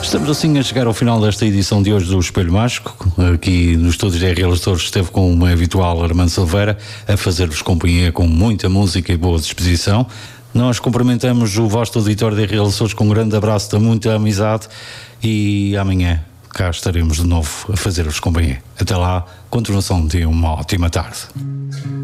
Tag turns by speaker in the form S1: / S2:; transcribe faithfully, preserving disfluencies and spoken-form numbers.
S1: Estamos assim a chegar ao final desta edição de hoje do Espelho Mágico. Aqui nos estúdios da R L Stores esteve com o habitual Armando Silveira a fazer-vos companhia com muita música e boa disposição. Nós cumprimentamos o vosso auditório da R L Stores com um grande abraço de muita amizade e amanhã cá estaremos de novo a fazer-vos companhia. Até lá, continuação de uma ótima tarde.